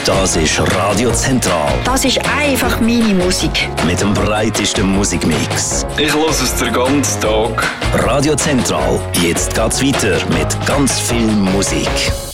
Das ist Radio Zentral. Das ist einfach meine Musik. Mit dem breitesten Musikmix. Ich höre es den ganzen Tag. Radio Zentral. Jetzt geht's weiter mit ganz viel Musik.